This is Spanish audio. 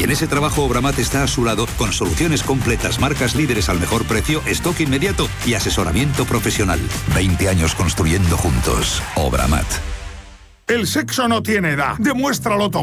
en ese trabajo Obramat está a su lado con soluciones completas, marcas líderes al mejor precio, stock inmediato y asesoramiento profesional. 20 años construyendo juntos. Obramat. El sexo no tiene edad. Demuéstralo